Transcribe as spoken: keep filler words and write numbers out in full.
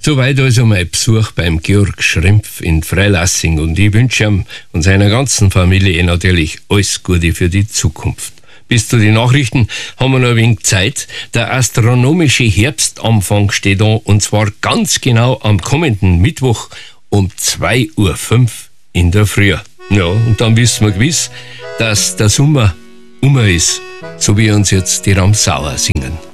Soweit also mein Besuch beim Georg Schrimpf in Freilassing und ich wünsche ihm und seiner ganzen Familie natürlich alles Gute für die Zukunft. Bis zu den Nachrichten haben wir noch ein wenig Zeit. Der astronomische Herbstanfang steht an und zwar ganz genau am kommenden Mittwoch um zwei Uhr fünf in der Früh. Ja, und dann wissen wir gewiss, dass der Sommer um ist, so wie uns jetzt die Ramsauer singen.